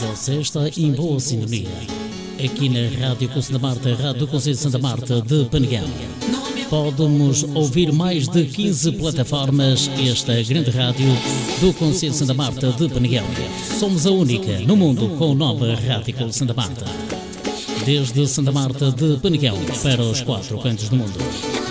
Você está em boa sintonia. Aqui na Rádio Conselho da Marta, Rádio do Conselho de Santa Marta de Peneguel. Pode-nos ouvir mais de 15 plataformas, esta grande rádio do Conselho de Santa Marta de Peneguel. Somos a única no mundo com o nome Rádio Conselho de Santa Marta. Desde Santa Marta de Peneguel para os 4 cantos do mundo.